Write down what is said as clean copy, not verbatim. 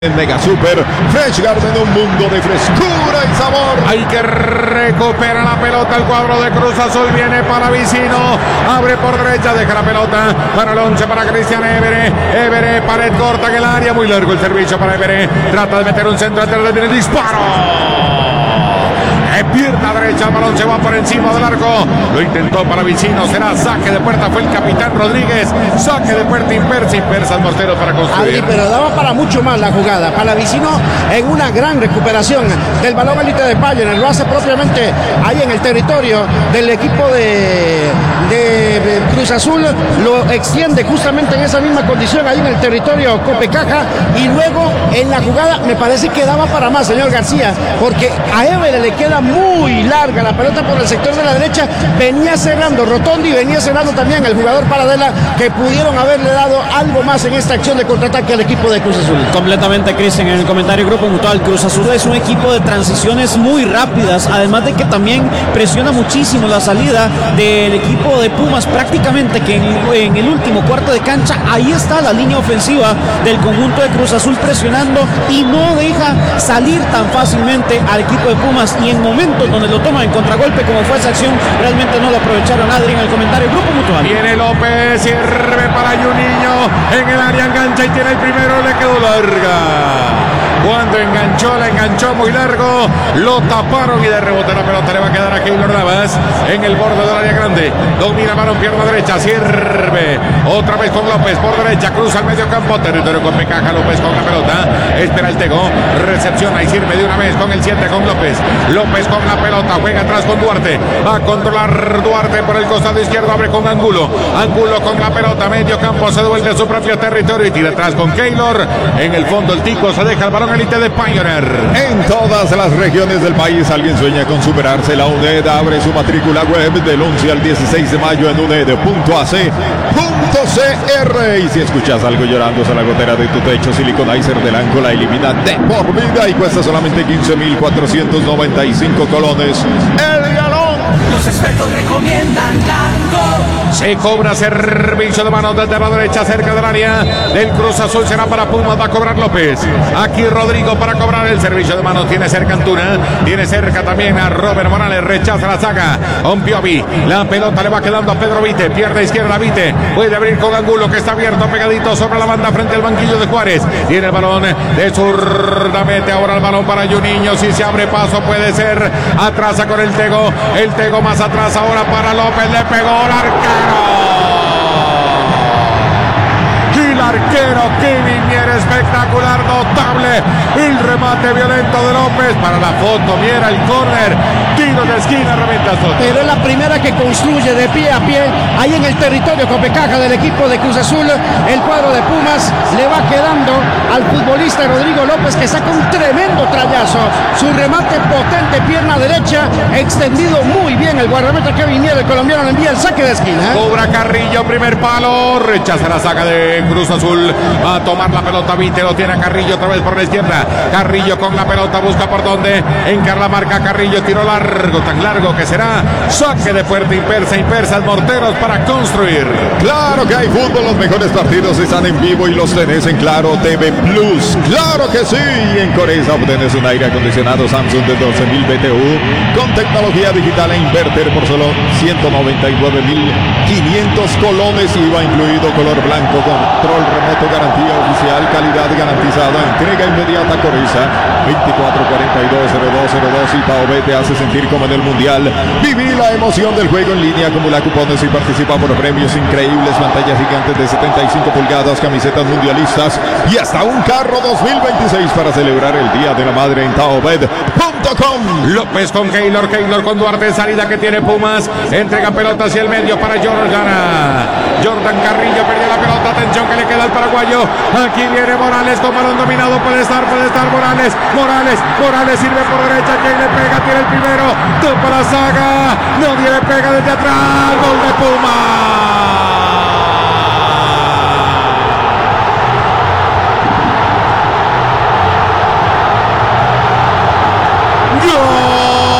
Mega Super Fresh Garden, un mundo de frescura y sabor. Hay que recupera la pelota el cuadro de Cruz Azul, viene para Vicino, abre por derecha, deja la pelota para el 11 para Cristian Évere, pared corta en el área, muy largo el servicio para Évere, trata de meter un centro, viene el disparo. Pierna derecha, el balón se va por encima del arco. Lo intentó para Vicino, será saque de puerta, fue el capitán Rodríguez. Saque de puerta, inversa el mortero para construir. Adri, pero daba para mucho más la jugada. Para Vicino en una gran recuperación del balón élite de Pioneer. Lo hace propiamente ahí en el territorio del equipo de Cruz Azul. Lo extiende justamente en esa misma condición ahí en el territorio Copecaja. Y luego en la jugada me parece que daba para más, señor García, porque a Évere le queda muy larga la pelota por el sector de la derecha. Venía cerrando Rotondi, venía cerrando también el jugador Paradela, que pudieron haberle dado algo más en esta acción de contraataque al equipo de Cruz Azul. Completamente, Cristian, en el comentario Grupo Mutual. Cruz Azul es un equipo de transiciones muy rápidas, además de que también presiona muchísimo la salida del equipo de Pumas, prácticamente que en el último cuarto de cancha, ahí está la línea ofensiva del conjunto de Cruz Azul presionando y no deja salir tan fácilmente al equipo de Pumas, y en momentos donde lo toman en contragolpe como fue esa acción, realmente no lo aprovecharon. Adri, en el comentario Grupo Mutual. Viene López, sirve para Juninho, en el área engancha y tiene el primero, le quedó larga. Cuando enganchó, la enganchó muy largo, lo taparon y de rebote la pelota le va a quedar a Keylor Navas en el borde del área grande. Domina balón, pierna derecha, sirve otra vez con López por derecha, cruza al medio campo, territorio con Pecaja, López con la pelota, espera el Tego, recepciona y sirve de una vez con el 7 con López. López con la pelota, juega atrás con Duarte, va a controlar Duarte por el costado izquierdo, abre con Angulo con la pelota, medio campo, se devuelve a su propio territorio y tira atrás con Keylor. En el fondo el Tico se deja el balón élite de Pioneer. En todas las regiones del país alguien sueña con superarse. La UNED abre su matrícula web del 11 al 16 de mayo en uned.ac.cr. Y si escuchas algo llorándose a la gotera de tu techo, Siliconizer del Anco la elimina de por vida y cuesta solamente 15,495 colones el galón. Los expertos recomiendan Lanco. Se cobra servicio de manos desde la derecha cerca del área del Cruz Azul, será para Pumas, va a cobrar López. Aquí Rodrigo para cobrar el servicio de manos, tiene cerca Antuna, tiene cerca también a Robert Morales, rechaza la saga con Piovi, la pelota le va quedando a Pedro Vite, pierde izquierda Vite, puede abrir con Angulo que está abierto, pegadito sobre la banda frente al banquillo de Juárez, tiene el balón de zurda, mete ahora el balón para Juninho, si se abre paso puede ser, atrasa con el Tego más atrás ahora para López, le pegó el arquero. Arquero Kevin Mier, espectacular, notable el remate violento de López para la foto, Mier el córner, tiro de esquina, reventazo. Pero es la primera que construye de pie a pie ahí en el territorio Copecaja del equipo de Cruz Azul. El cuadro de Pumas le va quedando al futbolista Rodrigo López, que saca un tremendo trayazo, su remate potente, pierna derecha, extendido muy bien el guardameta Kevin Mier, el colombiano, le envía el saque de esquina. Cobra Carrillo, primer palo, rechaza la saca de Cruz Azul, va a tomar la pelota Vite, lo tiene a Carrillo otra vez por la izquierda, Carrillo con la pelota, busca por donde, encara la marca Carrillo, tiro largo, tan largo que será saque de puerta, inversa el morteros para construir. Claro que hay fútbol, los mejores partidos están en vivo y los tenés en Claro TV Plus. Claro que sí, en Coreza obtenés un aire acondicionado Samsung de 12.000 BTU con tecnología digital e inverter por solo 199.500 colones, IVA incluido, color blanco, control remoto, garantía oficial, calidad garantizada, entrega inmediata. Coreza 24420202 y PAOB te hace sentir como en el Mundial. Viví la emoción del juego en línea, acumula cupones y participa por premios increíbles, pantallas gigantes de 75 pulgadas, camisetas mundialistas y hasta un carro 2026 para celebrar el Día de la Madre en taobed.com. López con Keylor con Duarte, salida que tiene Pumas, entrega pelota hacia el medio para Jordan Carrillo, perdió la pelota, atención que le queda al paraguayo, aquí viene Morales con balón dominado, puede estar Morales sirve por derecha, quien le pega, tiene el primero, topa la saga, nadie le pega desde atrás, gol de Pumas.